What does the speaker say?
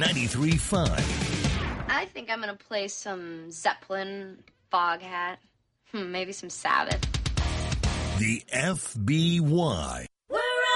93.5. I think I'm going to play some Zeppelin, Foghat, maybe some Sabbath. The FBY.